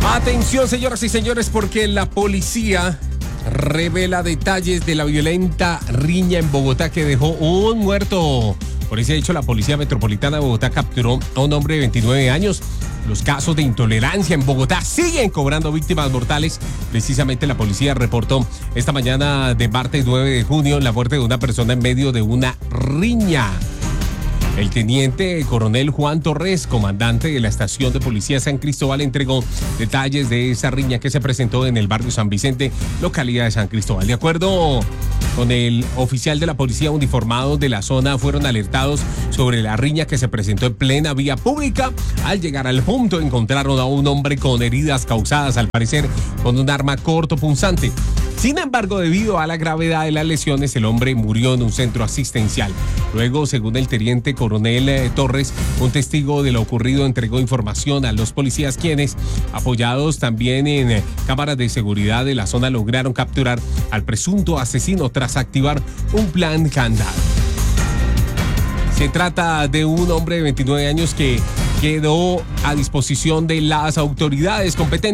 Atención, señoras y señores, porque la policía revela detalles de la violenta riña en Bogotá que dejó un muerto. Por ese hecho, la Policía Metropolitana de Bogotá capturó a un hombre de 29 años. Los casos de intolerancia en Bogotá siguen cobrando víctimas mortales. Precisamente la policía reportó esta mañana de martes 9 de junio la muerte de una persona en medio de una riña. El teniente coronel Juan Torres, comandante de la estación de policía San Cristóbal, entregó detalles de esa riña que se presentó en el barrio San Vicente, localidad de San Cristóbal. De acuerdo con el oficial de la policía, uniformados de la zona fueron alertados sobre la riña que se presentó en plena vía pública. Al llegar al punto encontraron a un hombre con heridas causadas, al parecer, con un arma cortopunzante. Sin embargo, debido a la gravedad de las lesiones, el hombre murió en un centro asistencial. Luego, según el teniente coronel Torres, un testigo de lo ocurrido entregó información a los policías, quienes, apoyados también en cámaras de seguridad de la zona, lograron capturar al presunto asesino tras activar un plan candado. Se trata de un hombre de 29 años que quedó a disposición de las autoridades competentes.